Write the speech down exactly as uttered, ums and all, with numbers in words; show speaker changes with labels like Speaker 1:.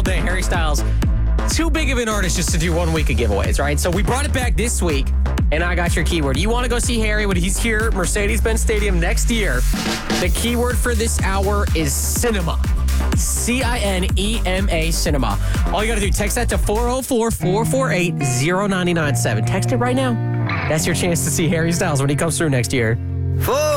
Speaker 1: day. Harry Styles, too big of an artist just to do one week of giveaways, right? So we brought it back this week, and I got your keyword. You want to go see Harry when he's here at Mercedes-Benz Stadium next year. The keyword for this hour is cinema. C I N E M A, cinema. All you got to do, text that to four oh four, four four eight, oh nine nine seven. Text it right now. That's your chance to see Harry Styles when he comes through next year.
Speaker 2: four